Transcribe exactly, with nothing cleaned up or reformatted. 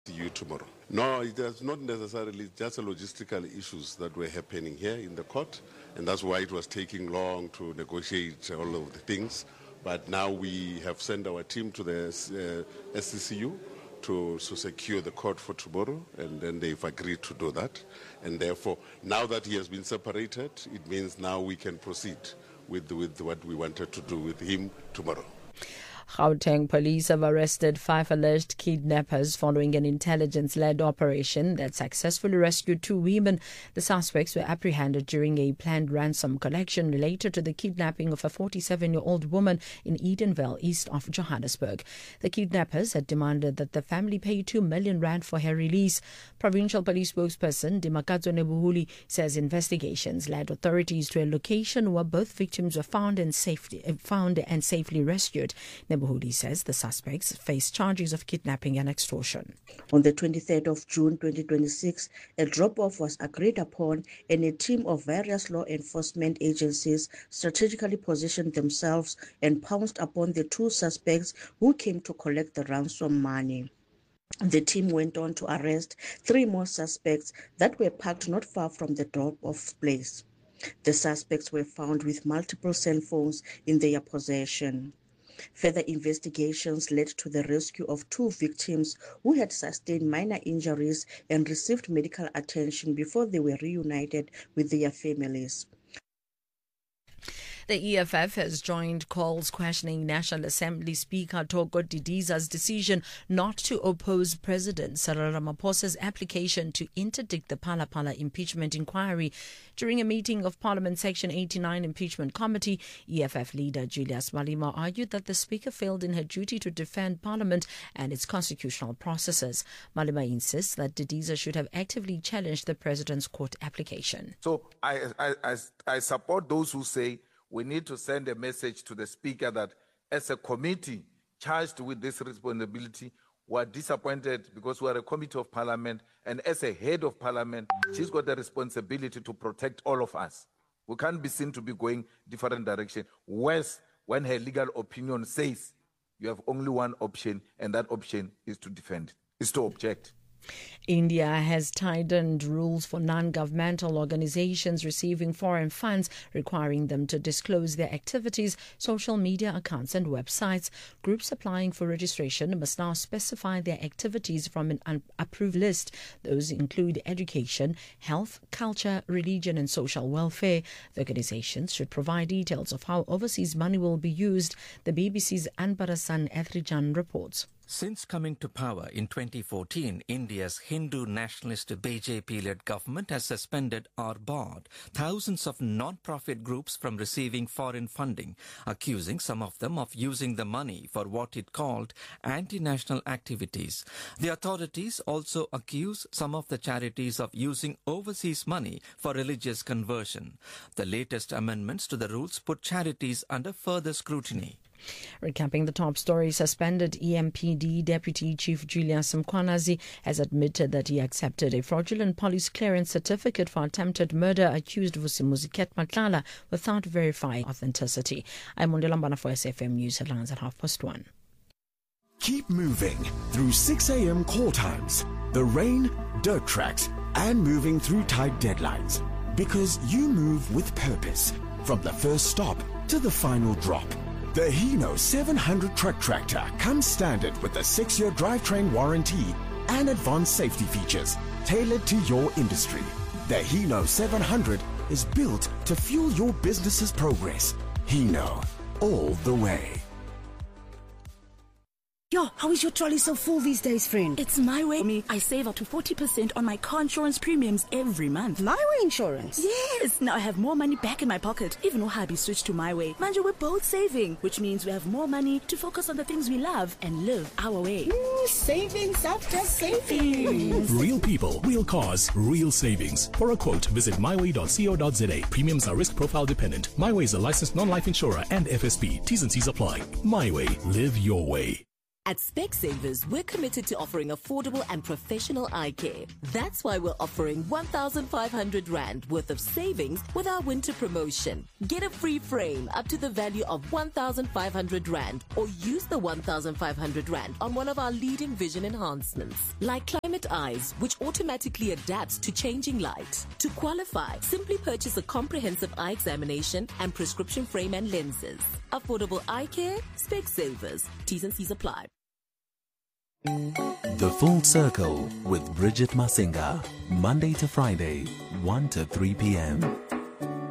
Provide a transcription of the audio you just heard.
you tomorrow. No, it is not necessarily just logistical issues that were happening here in the court, and that's why it was taking long to negotiate all of the things. But now we have sent our team to the uh, S C C U to, to secure the court for tomorrow, and then they've agreed to do that. And therefore, now that he has been separated, it means now we can proceed with, with what we wanted to do with him tomorrow. Gauteng police have arrested five alleged kidnappers following an intelligence-led operation that successfully rescued two women. The suspects were apprehended during a planned ransom collection related to the kidnapping of a forty-seven-year-old woman in Edenvale, east of Johannesburg. The kidnappers had demanded that the family pay two million rand for her release. Provincial police spokesperson Dimakatso Nebuhuli says investigations led authorities to a location where both victims were found and safely found and safely rescued. Nebuhuli says the suspects face charges of kidnapping and extortion. On the twenty-third of June twenty twenty-six, a drop-off was agreed upon and a team of various law enforcement agencies strategically positioned themselves and pounced upon the two suspects who came to collect the ransom money. The team went on to arrest three more suspects that were parked not far from the drop-off place. The suspects were found with multiple cell phones in their possession. Further investigations led to the rescue of two victims who had sustained minor injuries and received medical attention before they were reunited with their families. The E F F has joined calls questioning National Assembly Speaker Thoko Didiza's decision not to oppose President Cyril Ramaphosa's application to interdict the Phala Phala impeachment inquiry. During a meeting of Parliament Section eighty-nine Impeachment Committee, E F F leader Julius Malema argued that the Speaker failed in her duty to defend Parliament and its constitutional processes. Malema insists that Didiza should have actively challenged the President's court application. So I, I, I, I support those who say we need to send a message to the Speaker that as a committee charged with this responsibility, we're disappointed because we're a committee of Parliament, and as a head of Parliament, she's got the responsibility to protect all of us. We can't be seen to be going different direction. Worse, when her legal opinion says you have only one option, and that option is to defend, is to object. India has tightened rules for non-governmental organizations receiving foreign funds, requiring them to disclose their activities, social media accounts and websites. Groups applying for registration must now specify their activities from an approved list. Those include education, health, culture, religion and social welfare. The organizations should provide details of how overseas money will be used. The B B C's Anbarasan Ethrijan reports. Since coming to power in twenty fourteen, India's Hindu nationalist B J P-led government has suspended or barred thousands of non-profit groups from receiving foreign funding, accusing some of them of using the money for what it called anti-national activities. The authorities also accuse some of the charities of using overseas money for religious conversion. The latest amendments to the rules put charities under further scrutiny. Recapping the top story, suspended E M P D Deputy Chief Julius Mkhwanazi has admitted that he accepted a fraudulent police clearance certificate for attempted murder accused Vusimuzi Matlala without verifying authenticity. I'm Mondela for S F M News headlines at half past one. Keep moving through six a.m. call times, the rain, dirt tracks, and moving through tight deadlines. Because you move with purpose, from the first stop to the final drop. The Hino seven hundred truck tractor comes standard with a six-year drivetrain warranty and advanced safety features tailored to your industry. The Hino seven hundred is built to fuel your business's progress. Hino, all the way. Yo, how is your trolley so full these days, friend? It's My Way. For me, I save up to forty percent on my car insurance premiums every month. My Way insurance? Yes! Now I have more money back in my pocket, even though hubby switched to My Way. Manja, we're both saving, which means we have more money to focus on the things we love and live our way. Ooh, savings after savings. Real people, real cars, real savings. For a quote, visit my way dot co dot za. Premiums are risk profile dependent. My Way is a licensed non-life insurer and F S P. T's and C's apply. My Way. Live your way. At Specsavers, we're committed to offering affordable and professional eye care. That's why we're offering one thousand five hundred rand worth of savings with our winter promotion. Get a free frame up to the value of one thousand five hundred rand, or use the one thousand five hundred rand on one of our leading vision enhancements, like Climate Eyes, which automatically adapts to changing light. To qualify, simply purchase a comprehensive eye examination and prescription frame and lenses. Affordable eye care, Specsavers. T's and C's apply. The Full Circle with Bridget Masinga, Monday to Friday, one to three p.m.